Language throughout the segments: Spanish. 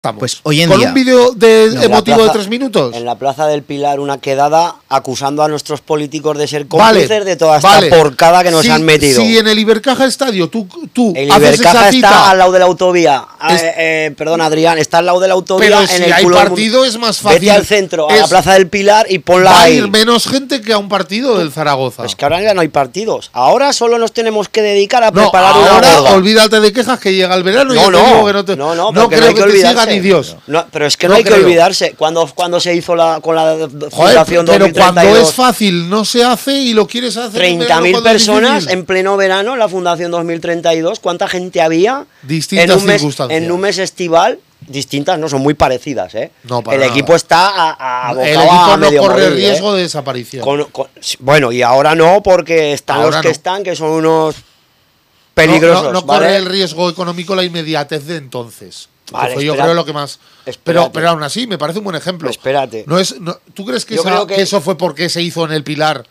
Pues hoy en con día, un vídeo de emotivo plaza, de 3 minutos. En la Plaza del Pilar, una quedada acusando a nuestros políticos de ser cómplices de toda esta porcada que nos han metido. Si en el Ibercaja Estadio tú el haces Ibercaja esa cita, está al lado de la autovía. Perdón, Adrián, está al lado de la autovía. Pero en si el hay culo partido es más fácil. Vete al centro, a la Plaza del Pilar y ponla va ahí. Va a ir menos gente que a un partido del Zaragoza. Es que ahora ya no hay partidos. Ahora solo nos tenemos que dedicar a preparar ahora una boda. Olvídate de quejas que llega el verano. No, y no hay creo que te siga ni Dios. No, pero es que no hay que olvidarse. Cuando se hizo con la Fundación 2032. Pero cuando es fácil no se hace y lo quieres hacer. 30.000 personas en pleno verano en la Fundación 2032. ¿Cuánta gente había? Distintas circunstancias. En un mes estival. Distintas, no, son muy parecidas, ¿eh? No, para el nada. Equipo está abocado el equipo a no medio corre morir, riesgo de desaparición. Bueno, y ahora no, porque están ahora los que están, que son unos peligrosos. No ¿vale? corre el riesgo económico la inmediatez de entonces. Vale, fue yo creo lo que más. Pero aún así, me parece un buen ejemplo. Espérate. ¿Tú crees que, que eso fue porque se hizo en el Pilar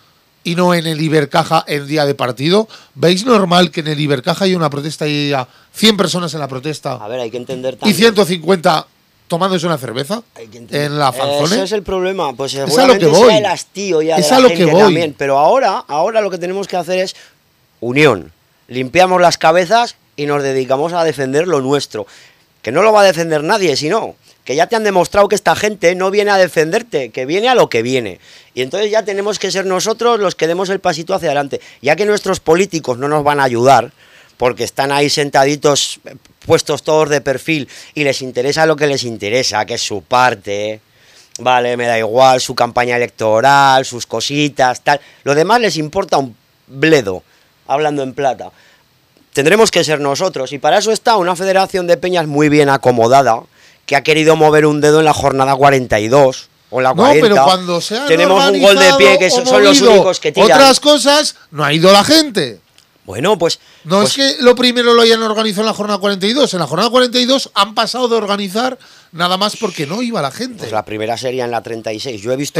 y no en el Ibercaja en día de partido? ¿Veis normal que en el Ibercaja haya una protesta y haya 100 personas en la protesta? A ver, hay que entender Y también. 150 tomándose una cerveza en la fanzone. Ese es el problema. Pues es a lo que voy. sea el hastío ya es de a la lo gente que voy. También. Pero ahora lo que tenemos que hacer es unión. Limpiamos las cabezas y nos dedicamos a defender lo nuestro. Que no lo va a defender nadie, sino que ya te han demostrado que esta gente no viene a defenderte, que viene a lo que viene. Y entonces ya tenemos que ser nosotros los que demos el pasito hacia adelante. Ya que nuestros políticos no nos van a ayudar, porque están ahí sentaditos, puestos todos de perfil, y les interesa lo que les interesa, que es su parte, vale, me da igual, su campaña electoral, sus cositas, tal. Lo demás les importa un bledo, hablando en plata. Tendremos que ser nosotros, y para eso está una federación de peñas muy bien acomodada, que ha querido mover un dedo en la jornada 42 o en la 40. No, pero cuando se han tenemos un gol de pie que son los únicos que tiran. Otras cosas, no ha ido la gente. Bueno, pues... No es que lo primero lo hayan organizado en la jornada 42. En la jornada 42 han pasado de organizar nada más porque no iba la gente. Pues la primera sería en la 36. Yo he visto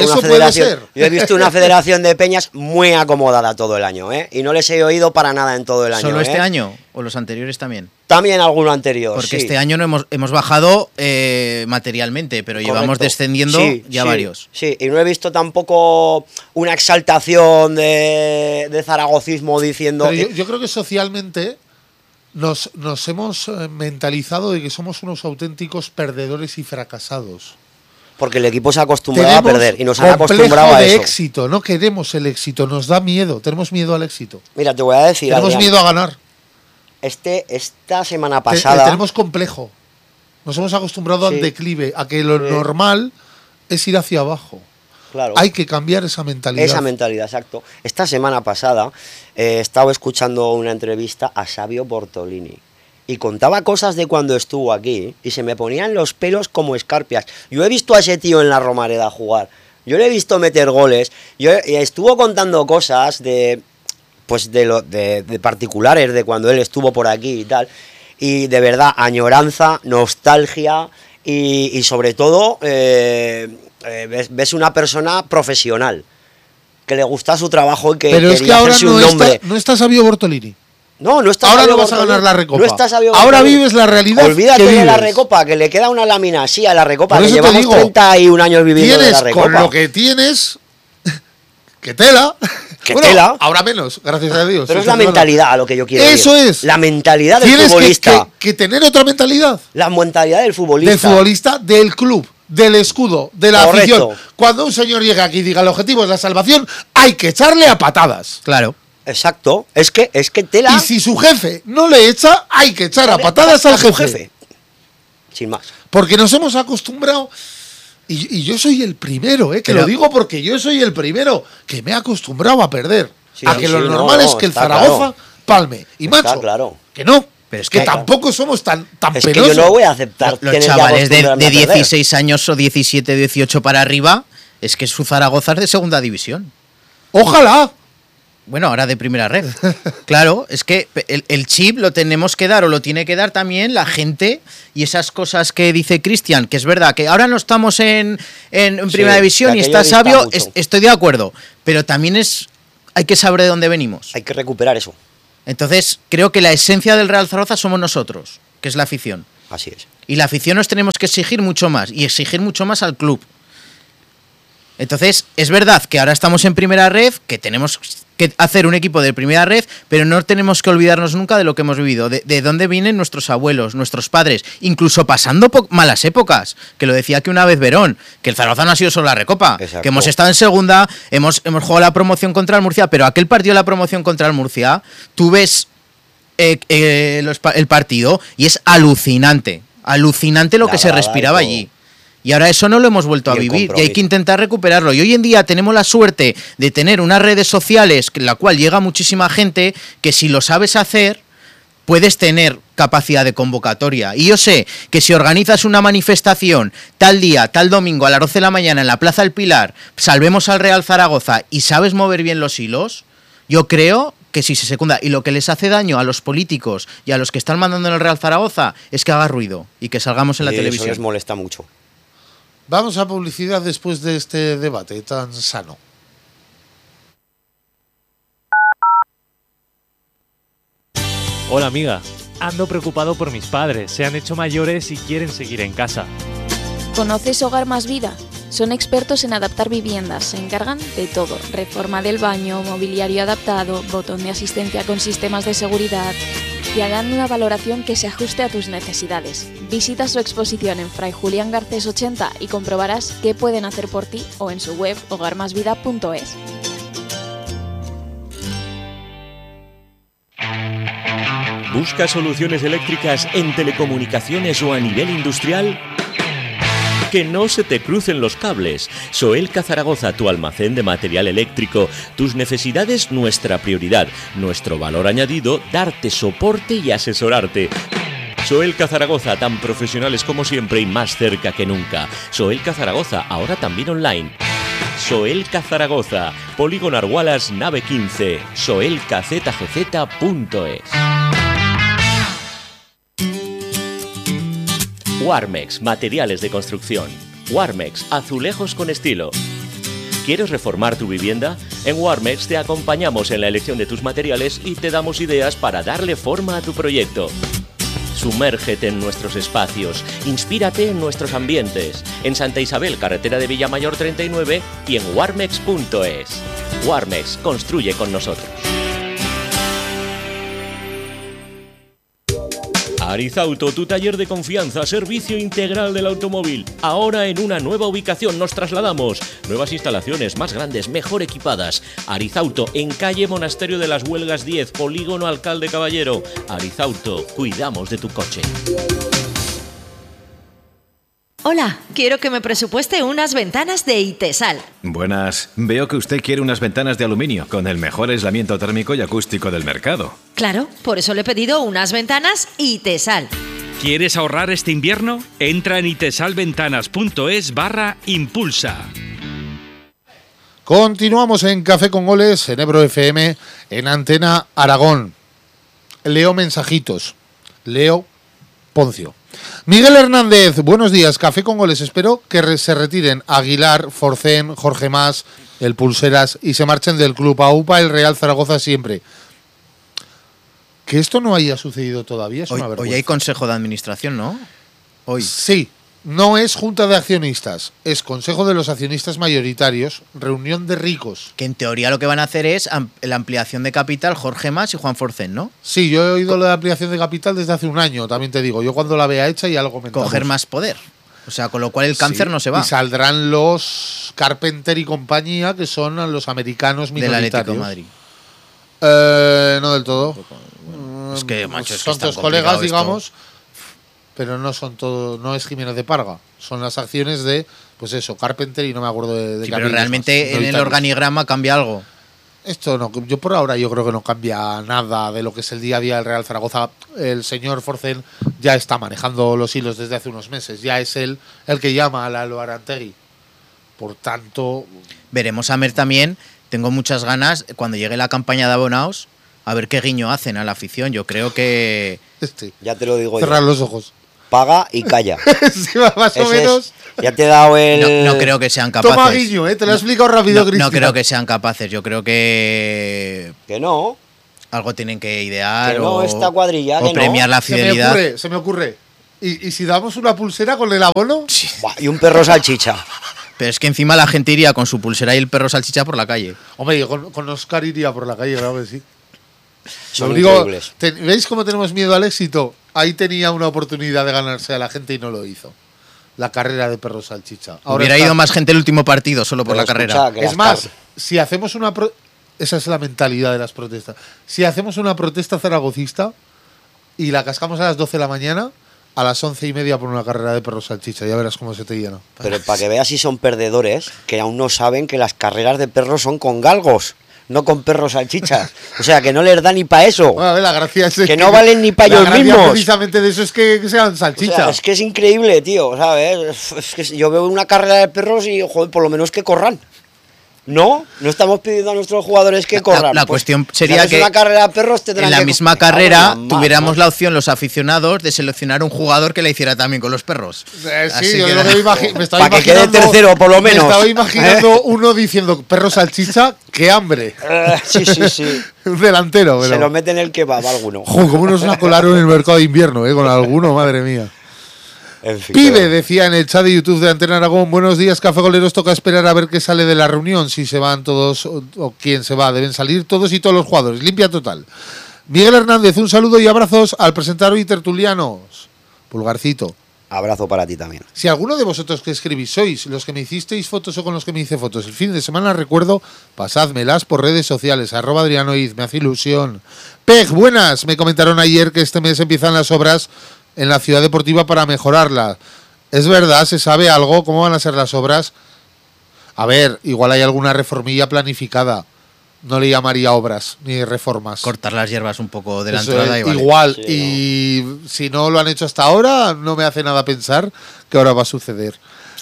una federación de peñas muy acomodada todo el año, ¿eh? Y no les he oído para nada en todo el año. ¿Solo este año o los anteriores también? También alguno anterior. Porque sí. este año no hemos bajado materialmente, pero llevamos descendiendo varios. Sí, y no he visto tampoco una exaltación de zaragocismo diciendo... Pero yo creo que socialmente nos hemos mentalizado de que somos unos auténticos perdedores y fracasados. Porque el equipo se ha acostumbrado a perder y nos han acostumbrado a de eso. Éxito, no queremos el éxito, nos da miedo, tenemos miedo al éxito. Mira, te voy a decir, tenemos miedo a ganar. Esta semana pasada... tenemos complejo. Nos hemos acostumbrado al declive, a que lo normal es ir hacia abajo. Claro. Hay que cambiar esa mentalidad. Esa mentalidad, exacto. Esta semana pasada estaba escuchando una entrevista a Sabio Bortolini y contaba cosas de cuando estuvo aquí y se me ponían los pelos como escarpias. Yo he visto a ese tío en la Romareda jugar, yo le he visto meter goles, estuvo contando cosas de particulares de cuando él estuvo por aquí y tal, y de verdad, añoranza, nostalgia y sobre todo... ves una persona profesional que le gusta su trabajo y que pero es que ahora no está Sabio Bortolini. No está ahora Sabio no vas a ganar la Recopa. No está Sabio ahora Bortolini. vives la realidad. Olvídate que de la vives. Recopa, que le queda una lámina así a la Recopa, Por que eso te llevamos digo, 31 años viviendo de la Recopa. Con lo que tienes, que tela. Tela. Ahora menos, gracias a Dios. Pero es la mentalidad a lo que yo quiero Eso ir. es. La mentalidad del Tienes futbolista. que tener otra mentalidad. La mentalidad del futbolista. Del futbolista, del club, del escudo, de la Correcto. afición. Cuando un señor llega aquí y diga el objetivo es la salvación, hay que echarle a patadas. Claro. Exacto. Es que tela. Y si su jefe no le echa, hay que echar a patadas al su jefe. Sin más. Porque nos hemos acostumbrado. Y yo soy el primero, que lo digo porque yo soy el primero que me he acostumbrado a perder. Sí, a que lo normal es que el Zaragoza palme. Y macho, claro. que no. Pero es que tampoco somos tan es penosos. que yo no voy a aceptar Los tener chavales ya de acostumbrarme a 16 años o 17, 18 para arriba, es que su Zaragoza es de segunda división. Ojalá. Bueno, ahora de primera red. Claro, es que el chip lo tenemos que dar, o lo tiene que dar también la gente, y esas cosas que dice Cristian, que es verdad, que ahora no estamos en primera división y está Sabio, estoy de acuerdo, pero también hay que saber de dónde venimos. Hay que recuperar eso. Entonces, creo que la esencia del Real Zaragoza somos nosotros, que es la afición. Así es. Y la afición nos tenemos que exigir mucho más, y exigir mucho más al club. Entonces, es verdad que ahora estamos en primera ref, que tenemos que hacer un equipo de primera ref, pero no tenemos que olvidarnos nunca de lo que hemos vivido, de dónde vienen nuestros abuelos, nuestros padres, incluso pasando malas épocas, que lo decía que una vez Verón, que el Zaragoza no ha sido solo la Recopa, Exacto. que hemos estado en segunda, hemos jugado la promoción contra el Murcia, pero aquel partido de la promoción contra el Murcia, tú ves el partido y es alucinante lo La que se grada y respiraba todo. allí. Y ahora eso no lo hemos vuelto a Y el vivir y hay compromiso. que intentar recuperarlo. Y hoy en día tenemos la suerte de tener unas redes sociales en la cual llega muchísima gente que si lo sabes hacer puedes tener capacidad de convocatoria. Y yo sé que si organizas una manifestación tal día, tal domingo a las 12 de la mañana en la Plaza del Pilar, salvemos al Real Zaragoza y sabes mover bien los hilos, yo creo que si se secunda. Y lo que les hace daño a los políticos y a los que están mandando en el Real Zaragoza es que haga ruido y que salgamos en la Y televisión. eso les molesta mucho. Vamos a publicidad después de este debate tan sano. Hola amiga, ando preocupado por mis padres, se han hecho mayores y quieren seguir en casa. ¿Conoces Hogar Más Vida? Son expertos en adaptar viviendas, se encargan de todo, reforma del baño, mobiliario adaptado, botón de asistencia con sistemas de seguridad y harán una valoración que se ajuste a tus necesidades. Visita su exposición en Fray Julián Garcés 80 y comprobarás qué pueden hacer por ti o en su web hogarmasvida.es. ¿Buscas soluciones eléctricas en telecomunicaciones o a nivel industrial? Que no se te crucen los cables. Soelca Zaragoza, tu almacén de material eléctrico. Tus necesidades, nuestra prioridad. Nuestro valor añadido, darte soporte y asesorarte. Soelca Zaragoza, tan profesionales como siempre y más cerca que nunca. Soelca Zaragoza, ahora también online. Soelca Zaragoza, Polígono Argualas, nave 15, soelcazgz.es. Warmex, materiales de construcción. Warmex, azulejos con estilo. ¿Quieres reformar tu vivienda? En Warmex te acompañamos en la elección de tus materiales y te damos ideas para darle forma a tu proyecto. Sumérgete en nuestros espacios, inspírate en nuestros ambientes. En Santa Isabel, carretera de Villamayor 39 y en warmex.es. Warmex, construye con nosotros. Arizauto, tu taller de confianza, servicio integral del automóvil. Ahora en una nueva ubicación nos trasladamos. Nuevas instalaciones, más grandes, mejor equipadas. Arizauto, en calle Monasterio de las Huelgas 10, Polígono Alcalde Caballero. Arizauto, cuidamos de tu coche. Hola, quiero que me presupueste unas ventanas de Itesal. Buenas. Veo que usted quiere unas ventanas de aluminio con el mejor aislamiento térmico y acústico del mercado. Claro, por eso le he pedido unas ventanas Itesal. ¿Quieres ahorrar este invierno? Entra en itesalventanas.es/impulsa. Continuamos en Café con Goles, en Ebro FM, en Antena Aragón. Leo mensajitos. Leo Poncio. Miguel Hernández, buenos días, Café con Goles. Espero que se retiren Aguilar, Forcén, Jorge Mas, el Pulseras y se marchen del club. AUPA, el Real Zaragoza siempre. Que esto no haya sucedido todavía es una vergüenza. Hoy hay consejo de administración, ¿no? Hoy. Sí, no es junta de accionistas, es consejo de los accionistas mayoritarios, reunión de ricos. Que en teoría lo que van a hacer es la ampliación de capital Jorge Mas y Juan Forcén, ¿no? Sí, yo he oído lo de ampliación de capital desde hace un año, también te digo. Yo cuando la vea hecha ya lo comentamos. Coger más poder. O sea, con lo cual el cáncer Sí, no se va. Y saldrán los Carpenter y compañía, que son los americanos Del minoritarios. Atlético de Madrid. No del todo. Es que, macho, es que son es tan tus colegas, complicado digamos, pero no son todo, no es Jiménez de Parga. Son las acciones de, pues eso, Carpenter y no me acuerdo de Sí, qué pero apellidos realmente más, en el minoritarios. organigrama cambia algo. Esto no, yo por ahora yo creo que no cambia nada de lo que es el día a día del Real Zaragoza. El señor Forcén ya está manejando los hilos desde hace unos meses. Ya es él el que llama a Lalo Arantegui. Por tanto, Veremos a Mer también. Tengo muchas ganas, cuando llegue la campaña de abonados, a ver qué guiño hacen a la afición. Yo creo que... Ya te lo digo cerrar yo. los ojos. Paga y calla. Sí, más o Ese menos. es. Ya te he dado el... No creo que sean capaces. Toma guiño, te lo he explicado rápido, No Cristina. creo que sean capaces. Yo creo que Que no. algo tienen que idear Que no, o, esta cuadrilla, o que no. premiar la fidelidad. Se me ocurre. ¿Y si damos una pulsera con el abono? Buah, y un perro salchicha. Pero es que encima la gente iría con su pulsera y el perro salchicha por la calle. Hombre, yo con Oscar iría por la calle, claro que sí. Son Lo digo, increíbles. ¿veis cómo tenemos miedo al éxito? Ahí tenía una oportunidad de ganarse a la gente y no lo hizo. La carrera de perro salchicha. Hubiera ido más gente el último partido solo por Pero la carrera. escucha, que Es las más, car- si hacemos una... Esa es la mentalidad de las protestas. Si hacemos una protesta zaragocista y la cascamos a las 12 de la mañana, a las 11:30 por una carrera de perro salchicha. Ya verás cómo se te llena. Pero para que veas si son perdedores, que aún no saben que las carreras de perros son con galgos, no con perros salchichas. O sea, que no les da ni para eso. Bueno, a ver, la gracia es Que no valen ni pa' la ellos gracia mismos. precisamente de eso es que sean O salchichas. sea, es que es increíble, tío, ¿sabes? Es que yo veo una carrera de perros y, joder, por lo menos que corran. No estamos pidiendo a nuestros jugadores que corran. La Pues, cuestión si sería haces que una carrera de perros tendrán en la que- misma Cago en carrera la mar, tuviéramos ¿no? la opción los aficionados de seleccionar un jugador que la hiciera también con los perros. Sí, Así yo que lo que me estaba Pa' que quede imaginando. tercero, por lo menos. Me estaba imaginando uno diciendo perro salchicha, qué hambre. Sí. Un delantero, pero. Se lo meten el kebab a alguno. Joder, cómo nos la colaron en el mercado de invierno, con alguno, madre mía. En fin, Pibe, pero- decía en el chat de YouTube de Antena Aragón, buenos días, Café Goleros, toca esperar a ver qué sale de la reunión, si se van todos o quién se va, deben salir todos y todos los jugadores, limpia total. Miguel Hernández, un saludo y abrazos al presentar hoy Tertulianos. Pulgarcito. Abrazo para ti también. Si alguno de vosotros que escribís sois los que me hicisteis fotos o con los que me hice fotos el fin de semana, recuerdo, pasádmelas por redes sociales, @AdrianoIz, me hace ilusión. Peg, buenas, me comentaron ayer que este mes empiezan las obras en la ciudad deportiva para mejorarla. ¿Es verdad? ¿Se sabe algo? ¿Cómo van a ser las obras? A ver, igual hay alguna reformilla planificada. No le llamaría obras ni reformas. Cortar las hierbas un poco de la Eso entrada es, y vale. igual, Sí, y si no lo han hecho hasta ahora, no me hace nada pensar que ahora va a suceder.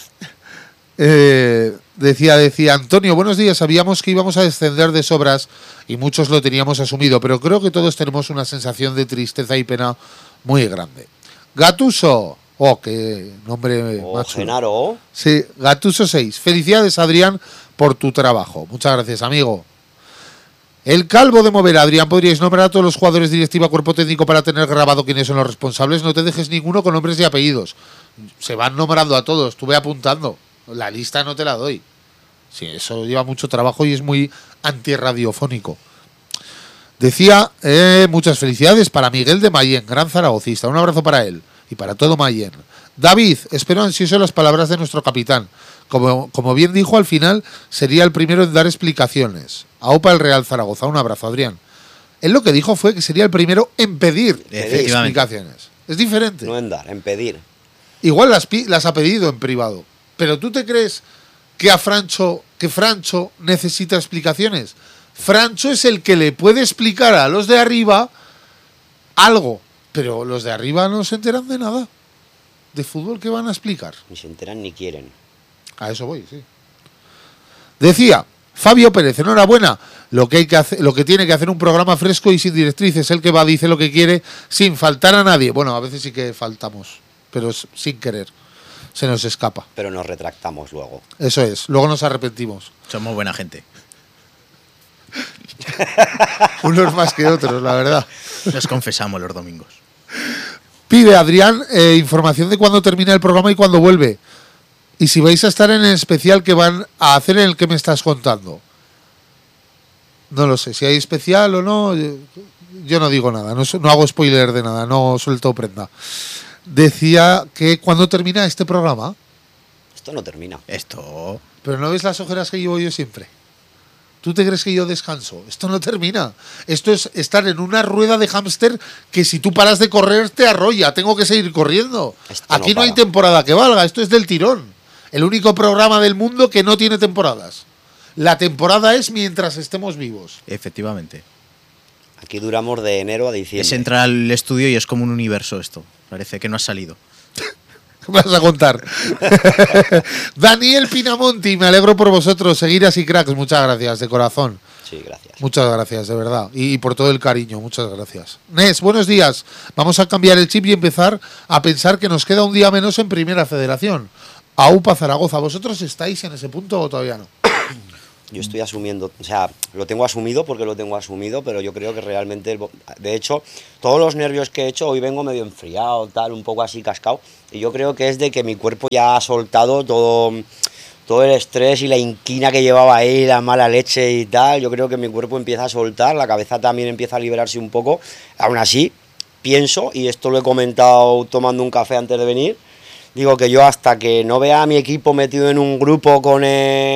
Decía Antonio, buenos días, sabíamos que íbamos a descender de sobras y muchos lo teníamos asumido, pero creo que todos tenemos una sensación de tristeza y pena muy grande. Gatuso, oh, qué nombre más chulo. Genaro. Sí, Gatuso 6. Felicidades, Adrián, por tu trabajo. Muchas gracias, amigo. El calvo de mover, Adrián, ¿podríais nombrar a todos los jugadores de directiva, cuerpo técnico para tener grabado quiénes son los responsables? No te dejes ninguno con nombres y apellidos. Se van nombrando a todos, estuve apuntando. La lista no te la doy. Sí, eso lleva mucho trabajo y es muy antirradiofónico. Decía, muchas felicidades para Miguel de Mayén, gran zaragocista. Un abrazo para él y para todo Mayén. David, espero ansioso las palabras de nuestro capitán. Como bien dijo, al final sería el primero en dar explicaciones. AUPA el Real Zaragoza. Un abrazo, Adrián. Él lo que dijo fue que sería el primero en pedir Efectivamente. explicaciones. Es diferente. No en dar, en pedir. Igual las ha pedido en privado. Pero ¿tú te crees que Francho necesita explicaciones? Francho es el que le puede explicar a los de arriba algo. Pero los de arriba no se enteran de nada. De fútbol, ¿qué van a explicar? Ni se enteran ni quieren. A eso voy, sí. Decía Fabio Pérez, enhorabuena. Lo que tiene que hacer un programa fresco y sin directrices. El que va, dice lo que quiere, sin faltar a nadie. Bueno, a veces sí que faltamos, pero sin querer. Se nos escapa. Pero nos retractamos luego. Eso es. Luego nos arrepentimos. Somos buena gente. Unos más que otros, la verdad. Nos confesamos los domingos. Pide Adrián información de cuándo termina el programa y cuándo vuelve. Y si vais a estar en el especial que van a hacer en el que me estás contando. No lo sé, si hay especial o no, yo no digo nada, no hago spoiler de nada, no suelto prenda. Decía que cuando termina este programa. Esto no termina. Esto. Pero no ves las ojeras que llevo yo siempre. ¿Tú te crees que yo descanso? Esto no termina. Esto es estar en una rueda de hámster que si tú paras de correr te arrolla. Tengo que seguir corriendo. Esto Aquí no no hay para. temporada que valga. Esto es del tirón. El único programa del mundo que no tiene temporadas. La temporada es mientras estemos vivos. Efectivamente. Aquí duramos de enero a diciembre. Es entrar al estudio y es como un universo esto. Parece que no has salido. ¿Qué me vas a contar? Daniel Pinamonti, me alegro por vosotros. Seguir así, cracks. Muchas gracias, de corazón. Sí, gracias. Muchas gracias, de verdad. Y por todo el cariño, muchas gracias. Nes, buenos días. Vamos a cambiar el chip y empezar a pensar que nos queda un día menos en Primera Federación. AUPA Zaragoza. ¿Vosotros estáis en ese punto o todavía no? Yo estoy asumiendo, o sea, lo tengo asumido porque lo tengo asumido, pero yo creo que realmente, de hecho, todos los nervios que he hecho, hoy vengo medio enfriado, tal, un poco así cascado, y yo creo que es de que mi cuerpo ya ha soltado todo el estrés y la inquina que llevaba ahí, la mala leche y tal. Yo creo que mi cuerpo empieza a soltar, la cabeza también empieza a liberarse un poco. Aún así, pienso, y esto lo he comentado tomando un café antes de venir, digo que yo hasta que no vea a mi equipo metido en un grupo con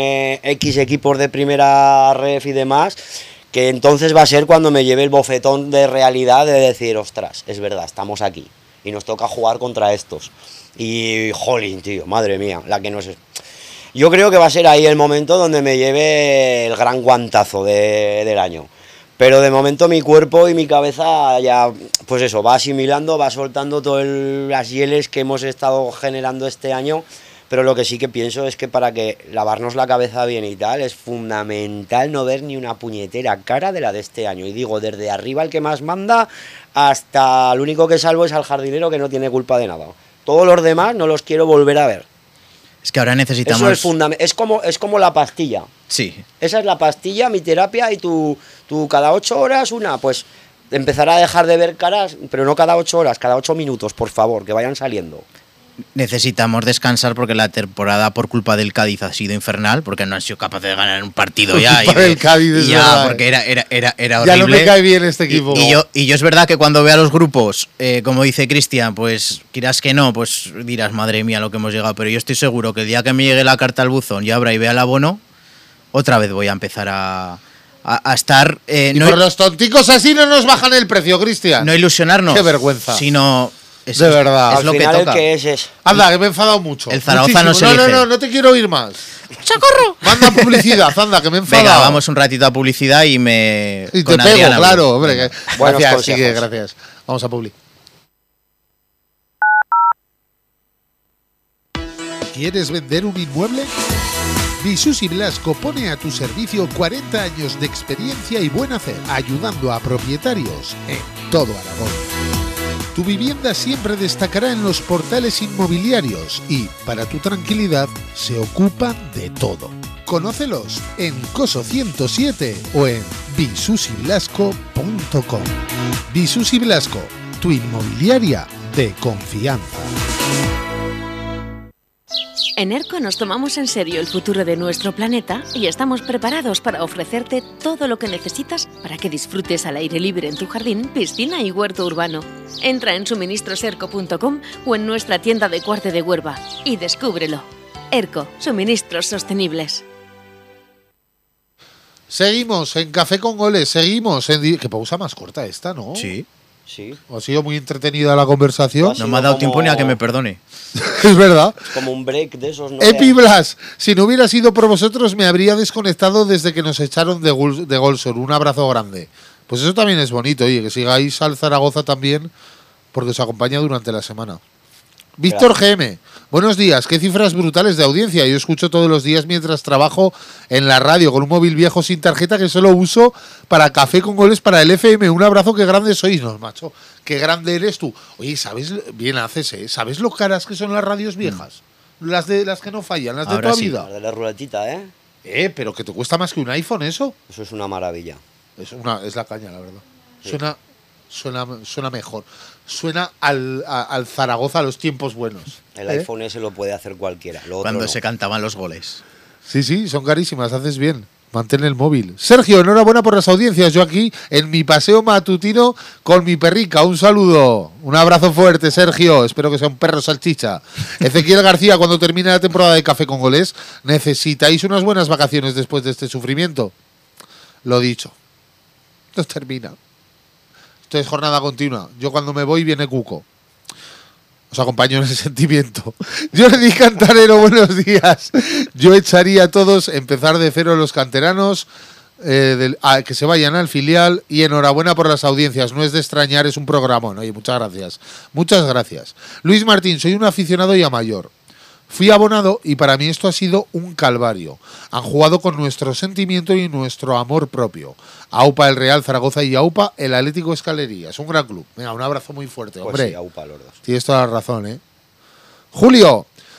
X equipos de primera ref y demás, que entonces va a ser cuando me lleve el bofetón de realidad de decir, ostras, es verdad, estamos aquí y nos toca jugar contra estos. Y, jolín, tío, madre mía, la que nos... Yo creo que va a ser ahí el momento donde me lleve el gran guantazo del año. Pero de momento mi cuerpo y mi cabeza ya, pues eso, va asimilando, va soltando todas las hieles que hemos estado generando este año. Pero lo que sí que pienso es que para que lavarnos la cabeza bien y tal, es fundamental no ver ni una puñetera cara de la de este año. Y digo, desde arriba el que más manda, hasta el único que salvo es al jardinero que no tiene culpa de nada. Todos los demás no los quiero volver a ver. Es que ahora necesitamos... Eso es fundamental. Es como la pastilla. Sí. Esa es la pastilla, mi terapia, y tú cada 8 horas una, pues empezar a dejar de ver caras, pero no cada 8 horas, cada 8 minutos, por favor, que vayan saliendo. Necesitamos descansar porque la temporada por culpa del Cádiz ha sido infernal, porque no han sido capaces de ganar un partido ya. Por el Cádiz, y ya, verdad, porque era horrible. Ya no me cae bien este equipo. Y yo es verdad que cuando vea los grupos, como dice Cristian, pues quieras que no, pues dirás, madre mía, lo que hemos llegado. Pero yo estoy seguro que el día que me llegue la carta al buzón y abra y vea el abono, otra vez voy a empezar a estar... y por los tonticos así no nos bajan el precio, Cristian. No ilusionarnos. Qué vergüenza. Sino... de verdad. Es lo que toca. Anda, que me he enfadado mucho. El Zaragoza no se elige. No te quiero oír más. ¡Socorro! Manda publicidad, anda, que me he enfadado. Venga, vamos un ratito a publicidad y me... Y te pego, claro, hombre. Gracias, sigue, gracias. Vamos a publi. ¿Quieres vender un inmueble? Visus Blasco pone a tu servicio 40 años de experiencia y buen hacer, ayudando a propietarios en todo Aragón. Tu vivienda siempre destacará en los portales inmobiliarios y, para tu tranquilidad, se ocupan de todo. Conócelos en Coso 107 o en visusyblasco.com. Visus Blasco, tu inmobiliaria de confianza. En ERCO nos tomamos en serio el futuro de nuestro planeta y estamos preparados para ofrecerte todo lo que necesitas para que disfrutes al aire libre en tu jardín, piscina y huerto urbano. Entra en suministroserco.com o en nuestra tienda de Cuarte de Huerva y descúbrelo. ERCO, suministros sostenibles. Seguimos en Café con Goles, seguimos en... Qué pausa más corta esta, ¿no? Sí. Ha sido muy entretenida la conversación. No me ha dado tiempo ni a que me perdone. Es verdad. Es como un break de esos, ¿no? Epiblas, si no hubiera sido por vosotros me habría desconectado desde que nos echaron de Golsor. Un abrazo grande. Pues eso también es bonito, oye, que sigáis al Zaragoza también porque os acompaña durante la semana. Víctor GM, buenos días, qué cifras brutales de audiencia. Yo escucho todos los días mientras trabajo en la radio con un móvil viejo sin tarjeta que solo uso para Café con Goles para el FM. Un abrazo, qué grande sois, no, macho. Qué grande eres tú. Oye, ¿sabes? Bien haces, ¿eh? ¿Sabes lo caras que son las radios viejas? Las que no fallan, las de toda vida. Las de la ruletita, ¿eh? Pero que te cuesta más que un iPhone eso. Eso es una maravilla. Es la caña, la verdad. Sí. Suena mejor. Suena al Zaragoza a los tiempos buenos. El iPhone ese lo puede hacer cualquiera. Cuando se cantaban los goles. Sí, son carísimas, haces bien. Mantén el móvil. Sergio, enhorabuena por las audiencias. Yo aquí en mi paseo matutino con mi perrica. Un saludo. Un abrazo fuerte, Sergio. Espero que sea un perro salchicha. Ezequiel García, cuando termine la temporada de Café con Goles, ¿necesitáis unas buenas vacaciones después de este sufrimiento? Lo dicho. Esto termina. Esto es jornada continua. Yo cuando me voy viene Cuco. Os acompaño en ese sentimiento. Jordi Cantarero, buenos días. Yo echaría a todos, empezar de cero los canteranos, que se vayan al filial y enhorabuena por las audiencias. No es de extrañar, es un programón. Oye, muchas gracias. Muchas gracias. Luis Martín, soy un aficionado ya mayor. Fui abonado y para mí esto ha sido un calvario. Han jugado con nuestro sentimiento y nuestro amor propio. AUPA el Real Zaragoza y AUPA el Atlético Escalería. Es un gran club. Venga, un abrazo muy fuerte, hombre. Pues sí, AUPA los dos. Tienes toda la razón, ¿eh? Julio,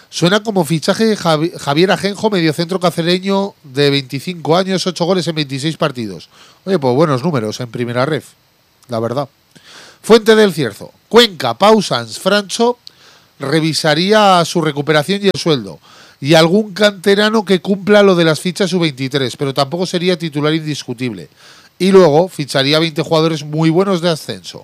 Suena como fichaje de Javier Ajenjo, mediocentro cacereño de 25 años, 8 goles en 26 partidos. Oye, pues buenos números en primera ref, la verdad. Fuente del Cierzo. Cuenca, Pau Sanz, Francho revisaría su recuperación y el sueldo. Y algún canterano que cumpla lo de las fichas sub-23, pero tampoco sería titular indiscutible. Y luego ficharía 20 jugadores muy buenos de ascenso.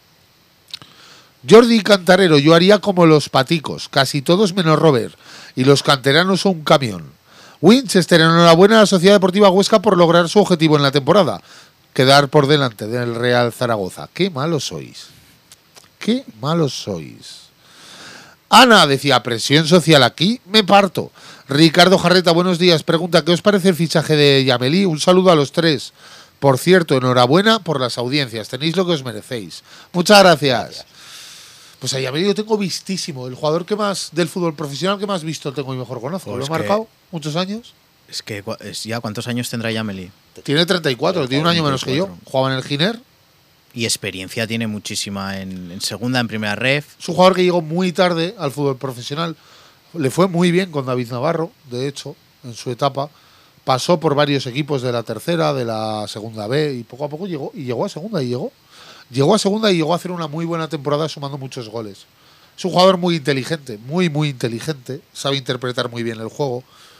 Jordi Cantarero, yo haría como los paticos, casi todos menos Robert, y los canteranos son un camión. Winchester, enhorabuena a la Sociedad Deportiva Huesca por lograr su objetivo en la temporada, quedar por delante del Real Zaragoza. ¡Qué malos sois! ¡Qué malos sois! Ana decía, presión social aquí, me parto. Ricardo Jarreta, buenos días, pregunta, ¿qué os parece el fichaje de Yamelí? Un saludo a los tres. Por cierto, enhorabuena por las audiencias, tenéis lo que os merecéis. Muchas gracias. Pues a Yamelí lo tengo vistísimo, el jugador que más del fútbol profesional que más visto tengo y mejor conozco. Pues lo he marcado muchos años. Es que ya, ¿cuántos años tendrá Yamelí? Tiene 34, tiene un año menos que yo. Jugaba en el Giner. Y experiencia tiene muchísima en segunda, en primera ref. Es un jugador que llegó muy tarde al fútbol profesional. Le fue muy bien con David Navarro, de hecho, en su etapa. Pasó por varios equipos de la tercera, de la segunda B, y poco a poco llegó a segunda y llegó. Llegó a segunda y llegó a hacer una muy buena temporada sumando muchos goles. Es un jugador muy inteligente, muy inteligente. Sabe interpretar muy bien el juego.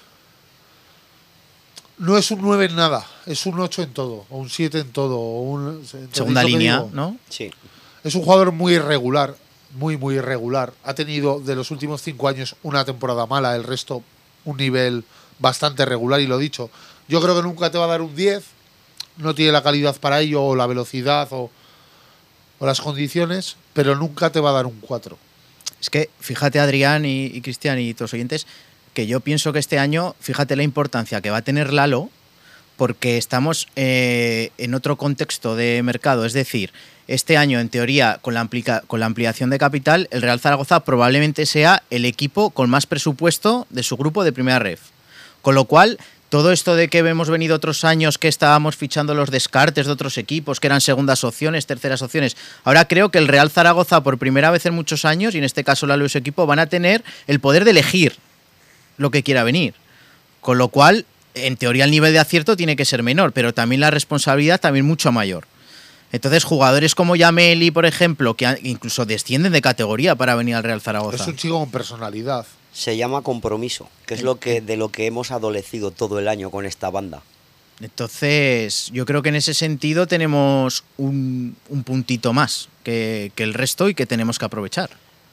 No es un 9 en nada, es un 8 en todo, o un 7 en todo. O segunda línea, ¿no? Sí. Es un jugador muy irregular, muy irregular. Ha tenido de los últimos 5 años una temporada mala, el resto un nivel bastante regular, y lo dicho. Yo creo que nunca te va a dar un 10, no tiene la calidad para ello, o la velocidad, o las condiciones, pero nunca te va a dar un 4. Es que, fíjate, Adrián y Cristian y todos los oyentes, que yo pienso que este año, fíjate la importancia que va a tener Lalo, porque estamos en otro contexto de mercado. Es decir, este año, en teoría, con la ampliación de capital, el Real Zaragoza probablemente sea el equipo con más presupuesto de su grupo de primera ref. Con lo cual, todo esto de que hemos venido otros años que estábamos fichando los descartes de otros equipos, que eran segundas opciones, terceras opciones, ahora creo que el Real Zaragoza, por primera vez en muchos años, y en este caso Lalo y su equipo, van a tener el poder de elegir lo que quiera venir. Con lo cual, en teoría el nivel de acierto tiene que ser menor, pero también la responsabilidad también mucho mayor. Entonces, jugadores como Yamelí, por ejemplo, que incluso descienden de categoría para venir al Real Zaragoza. Es un chico con personalidad. Se llama compromiso, que es de lo que hemos adolecido todo el año con esta banda. Entonces, yo creo que en ese sentido tenemos un puntito más que el resto y que tenemos que aprovechar.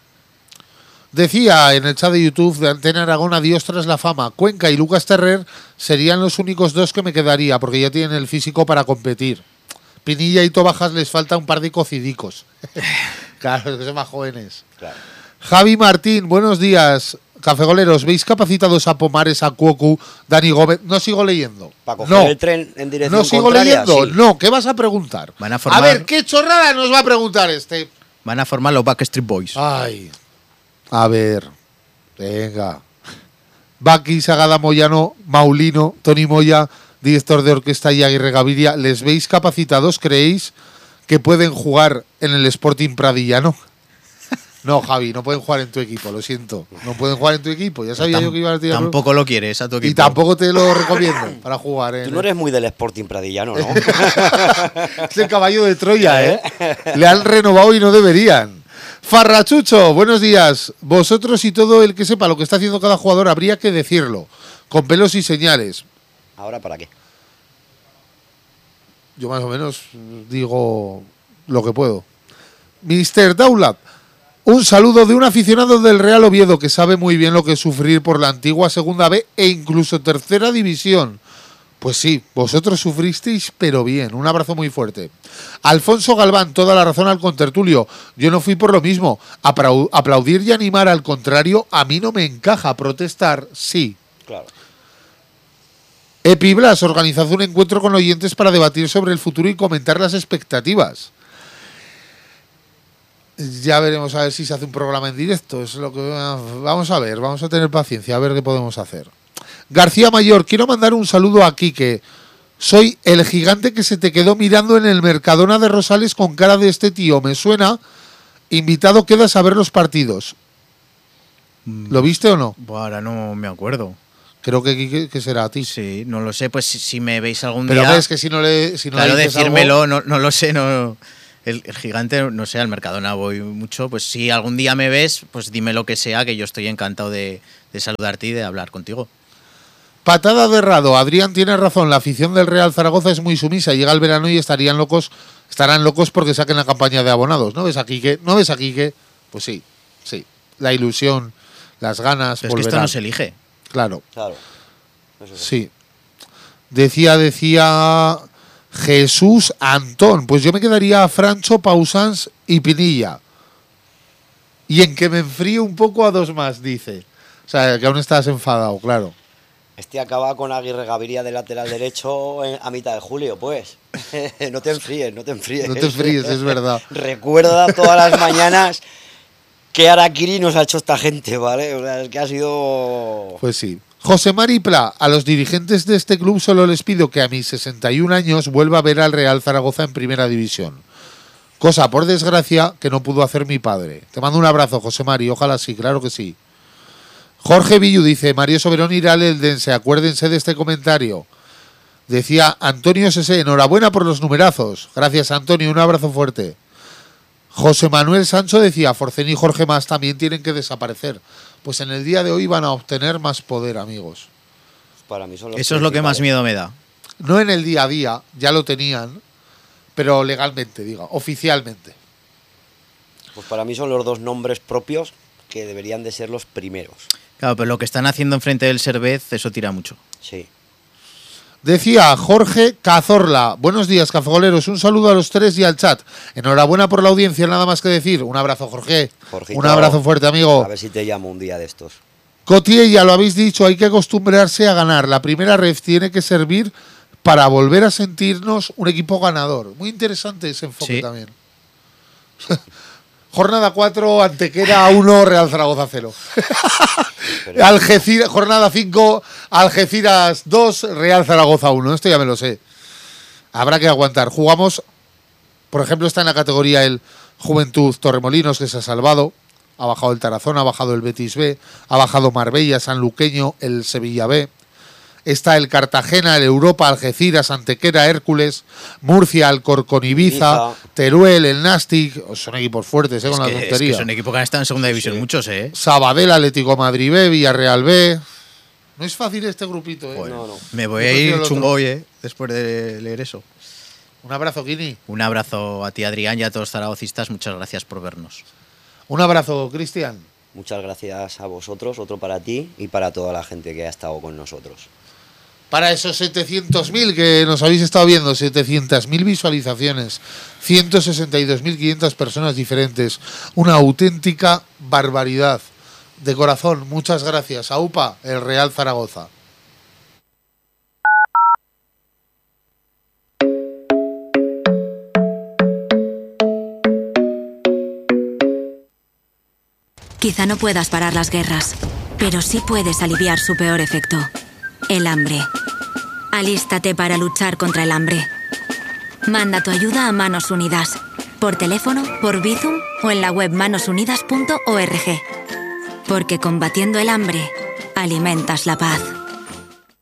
Decía en el chat de YouTube de Antena Aragón, adiós tras la fama. Cuenca y Lucas Terrer serían los únicos dos que me quedaría, porque ya tienen el físico para competir. Pinilla y Tobajas les falta un par de cocidicos. Claro, es que son más jóvenes. Claro. Javi Martín, buenos días. Cafegoleros, ¿veis capacitados a Pomares, a Cuocu, Dani Gómez? No sigo leyendo. Para coger el tren en dirección no sigo contraria, leyendo. Sí. No, ¿qué vas a preguntar? Van a formar... A ver, ¿qué chorrada nos va a preguntar este? Van a formar los Backstreet Boys. Ay, a ver, venga. Baki, Sagada, Moyano, Maulino, Tony Moya, director de orquesta y Aguirre Gaviria, ¿les veis capacitados? ¿Creéis que pueden jugar en el Sporting Pradillano? No, Javi, no pueden jugar en tu equipo, lo siento. No pueden jugar en tu equipo. Ya sabía yo que iba a tirar. Tampoco lo quieres a tu equipo. Y tampoco te lo recomiendo para jugar. Tú no eres muy del Sporting Pradillano, ¿no? Es el caballo de Troya, ¿eh? Le han renovado y no deberían. Farrachucho, buenos días. Vosotros y todo el que sepa lo que está haciendo cada jugador habría que decirlo, con pelos y señales. ¿Ahora para qué? Yo más o menos digo lo que puedo. Mr. Daulab, un saludo de un aficionado del Real Oviedo que sabe muy bien lo que es sufrir por la antigua Segunda B e incluso Tercera División. Pues sí, vosotros sufristeis, pero bien. Un abrazo muy fuerte. Alfonso Galván, toda la razón al contertulio. Yo no fui por lo mismo. Aplaudir y animar al contrario, a mí no me encaja. Protestar, sí. Claro. Epiblas, organizad un encuentro con oyentes para debatir sobre el futuro y comentar las expectativas. Ya veremos a ver si se hace un programa en directo. Es lo que vamos a ver, vamos a tener paciencia, a ver qué podemos hacer. García Mayor, quiero mandar un saludo a Quique. Soy el gigante que se te quedó mirando en el Mercadona de Rosales con cara de este tío. Me suena. Invitado quedas a ver los partidos. ¿Lo viste o no? Ahora no me acuerdo. Creo que será a ti. Sí, no lo sé, pues si me veis algún Pero día... ves que si no le claro, dices decírmelo, algo... no lo sé, no... El gigante, no sé, al Mercadona voy mucho, pues si algún día me ves, pues dime lo que sea, que yo estoy encantado de saludarte y de hablar contigo. Patada de Rado. Adrián tiene razón, la afición del Real Zaragoza es muy sumisa. Llega el verano y estarán locos porque saquen la campaña de abonados. ¿No ves aquí que? Pues sí. La ilusión, las ganas, pero es que esto no se elige. Claro. Eso sí. Decía Jesús Antón. Pues yo me quedaría a Francho, Pausans y Pinilla. Y en que me enfríe un poco a dos más, dice. O sea, que aún estás enfadado, claro. Este acaba con Aguirre Gaviria de lateral derecho a mitad de julio, pues. No te enfríes. No te enfríes, es verdad. Recuerda todas las mañanas qué harakiri nos ha hecho esta gente, ¿vale? O sea, es que ha sido... Pues sí. José Mari Pla, a los dirigentes de este club solo les pido que a mis 61 años vuelva a ver al Real Zaragoza en primera división. Cosa, por desgracia, que no pudo hacer mi padre. Te mando un abrazo, José Mari, ojalá sí, claro que sí. Jorge Villu dice, Mario Soberón irá al Eldense, acuérdense de este comentario. Decía Antonio Sese, enhorabuena por los numerazos. Gracias, Antonio, un abrazo fuerte. José Manuel Sancho decía, Forcén y Jorge Mas también tienen que desaparecer. Pues en el día de hoy van a obtener más poder, amigos. Para mí son eso es lo que más miedo me da. No en el día a día, ya lo tenían, pero legalmente, oficialmente. Pues para mí son los dos nombres propios que deberían de ser los primeros. Claro, pero lo que están haciendo enfrente del Servez, eso tira mucho. Sí. Decía Jorge Cazorla, buenos días, cafegoleros, un saludo a los tres y al chat. Enhorabuena por la audiencia, nada más que decir. Un abrazo, Jorge. Jorgito, un abrazo fuerte, amigo. A ver si te llamo un día de estos. Cotier, ya lo habéis dicho, hay que acostumbrarse a ganar. La primera ref tiene que servir para volver a sentirnos un equipo ganador. Muy interesante ese enfoque también. Jornada 4, Antequera 1, Real Zaragoza 0. Algeciras, jornada 5, Algeciras 2, Real Zaragoza 1. Esto ya me lo sé. Habrá que aguantar. Jugamos, por ejemplo, está en la categoría el Juventud Torremolinos, que se ha salvado. Ha bajado el Tarazona, ha bajado el Betis B, ha bajado Marbella, Sanluqueño, el Sevilla B. Está el Cartagena, el Europa, Algeciras, Antequera, Hércules, Murcia, Alcorcón, Ibiza, Teruel, el Nastic. Son equipos fuertes, con la tontería. Es que son equipos que han estado en segunda división muchos, Sabadell, Atlético Madrid B, Villarreal B. No es fácil este grupito, Bueno, no. Me voy a ir chungo hoy, después de leer eso. Un abrazo, Kini. Un abrazo a ti, Adrián, y a todos los zaragocistas. Muchas gracias por vernos. Un abrazo, Cristian. Muchas gracias a vosotros, otro para ti y para toda la gente que ha estado con nosotros. Para esos 700.000 que nos habéis estado viendo, 700.000 visualizaciones, 162.500 personas diferentes, una auténtica barbaridad. De corazón, muchas gracias. AUPA, el Real Zaragoza. Quizá no puedas parar las guerras, pero sí puedes aliviar su peor efecto. El hambre. Alístate para luchar contra el hambre. Manda tu ayuda a Manos Unidas. Por teléfono, por Bizum o en la web manosunidas.org. Porque combatiendo el hambre, alimentas la paz.